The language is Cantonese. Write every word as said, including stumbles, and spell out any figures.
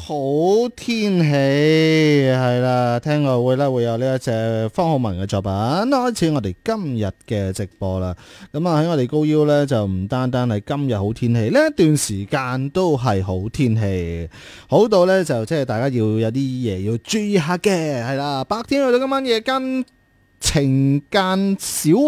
好天氣係啦，聽過會咧會有呢一隻方浩文嘅作品開始我哋今日嘅直播啦。咁啊喺我哋高腰呢，就唔單單係今日好天氣，呢一段時間都係好天氣，好到呢，就即係大家要有啲嘢要注意下嘅係啦。白天去到今晚夜間晴間少